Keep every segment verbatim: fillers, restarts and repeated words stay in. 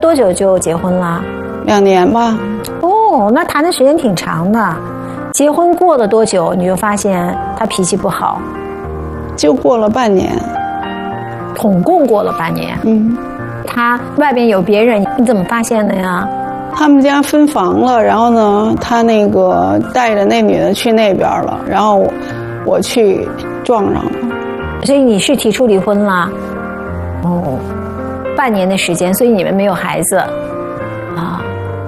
多久就结婚了？ 两年吧。 哦，那谈的时间挺长的。结婚过了多久，你就发现他脾气不好？ 就过了半年。 统共过了半年。 嗯。 他外边有别人，你怎么发现的呀？ 他们家分房了，然后呢，他那个带着那女的去那边了，然后我我去撞上了。 所以你是提出离婚了？哦，半年的时间，所以你们没有孩子啊？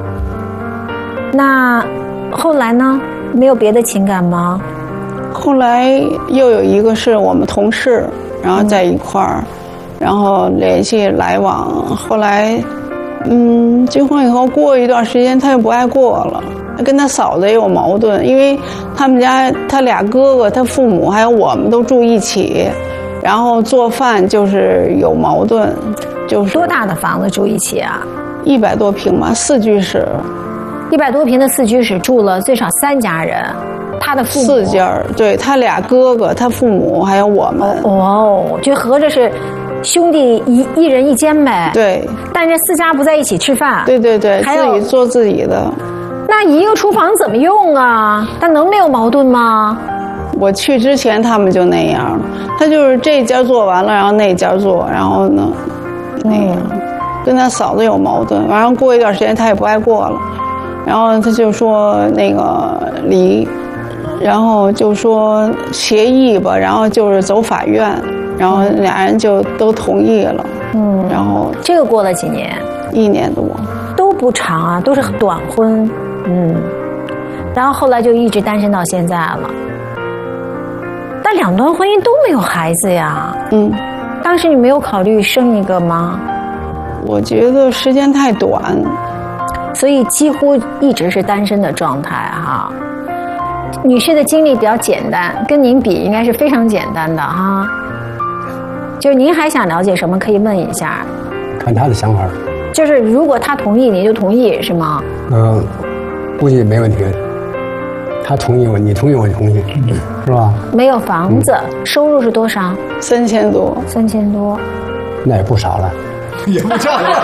那后来呢？没有别的情感吗？ 后来又有一个是我们同事，然后在一块儿。嗯，然后联系来往，后来，嗯，结婚以后过一段时间，他又不爱过了，跟他嫂子也有矛盾，因为他们家他俩哥哥、他父母还有我们都住一起，然后做饭就是有矛盾，就是多大的房子住一起啊？ 一百多平吧，四居室。 一百多平的四居室住了最少三家人，他的父母四家，对他俩哥哥、他父母还有我们。 哦，就合着是。兄弟一一人一间呗， 对， 但这四家不在一起吃饭， 对对对，自己做自己的。 那一个厨房怎么用啊？他能没有矛盾吗？ 我去之前他们就那样，他就是这家做完了，然后那家做，然后呢，那样，嗯，跟他嫂子有矛盾，完了过一段时间他也不爱过了，然后他就说那个离，然后就说协议吧，然后就是走法院。然后俩人就都同意了，嗯，然后这个过了几年？ 一年多， 都不长啊，都是短婚，嗯，然后后来就一直单身到现在了。但两段婚姻都没有孩子呀， 嗯， 当时你没有考虑生一个吗？ 我觉得时间太短， 所以几乎一直是单身的状态哈。女士的经历比较简单，跟您比应该是非常简单的哈。就是您还想了解什么，可以问一下。 看他的想法。 就是如果他同意，你就同意是吗？ 嗯，估计没问题。他同意我，你同意我就同意，是吧？ 没有房子，嗯，收入是多少？ 三千多。 三千多， 那也不少了。 也不少了。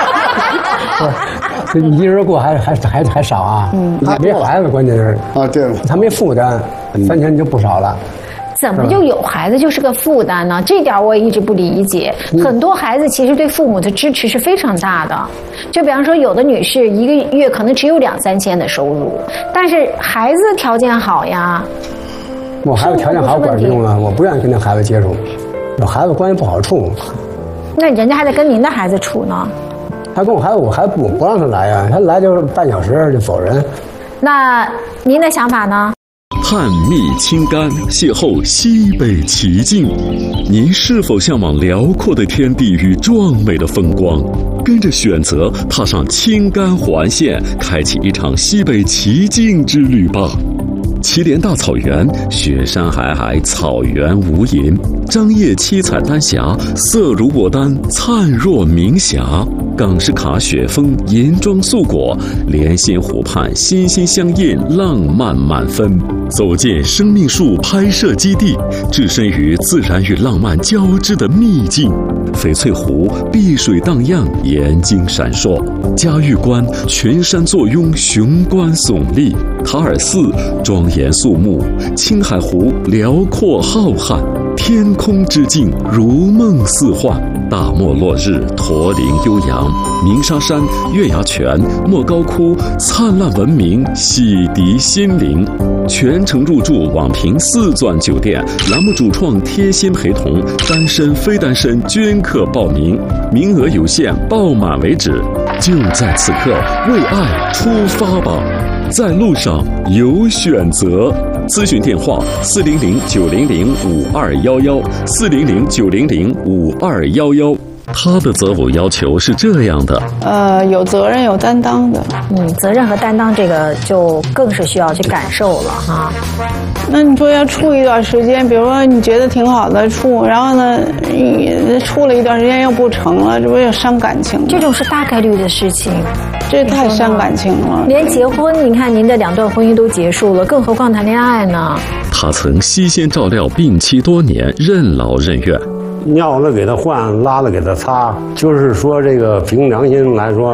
不是，你一人过还还还还少啊？嗯，没孩子，关键是啊，对， 他没负担，三千就不少了。 怎么就有孩子就是个负担呢？这点我也一直不理解。很多孩子其实对父母的支持是非常大的。就比方说，有的女士一个月可能只有两三千的收入，但是孩子条件好呀。 我孩子条件好管什么用啊？我不愿意跟那孩子接触，有孩子关系不好处。 那人家还得跟您的孩子处呢。 他跟我孩子，我还不不让他来呀，他来就是半小时就走人。 那您的想法呢？ 探秘清肝，邂逅西北奇境。您是否向往辽阔的天地与壮美的风光？跟着选择踏上青甘环线，开启一场西北奇境之旅吧。祁连大草原，雪山皑皑，草原无垠。张掖七彩丹霞，色如牡丹，灿若明霞。港式卡雪峰，银装素裹，莲心湖畔，心心相印，浪漫满分。走进生命树拍摄基地，置身于自然与浪漫交织的秘境。翡翠湖碧水荡漾，眼睛闪烁；嘉峪关群山坐拥，雄关耸立；塔尔寺庄严肃穆；青海湖辽阔浩瀚，天空之境如梦似幻。大漠落日驼铃悠扬，鸣沙山月牙泉莫高窟灿烂文明，洗涤心灵。全程入住网评四钻酒店，栏目主创贴心陪同，单身非单身均可报名，名额有限，报满为止。就在此刻，为爱出发吧，在路上有选择。咨询电话：四零零九零零五二幺幺，四零零九零零五二幺幺。他的择偶要求是这样的： 呃，有责任、有担当的。 嗯，责任和担当这个就更是需要去感受了哈。 那你说要处一段时间，比如说你觉得挺好的处，然后呢，你处了一段时间又不成了，这不是伤感情吗？ 这种是大概率的事情， 这太伤感情了。 连结婚，你看您的两段婚姻都结束了，更何况谈恋爱呢？ 他曾悉心照料病妻多年，任劳任怨。 尿了给他换，拉了给他擦。就是说这个凭良心来说，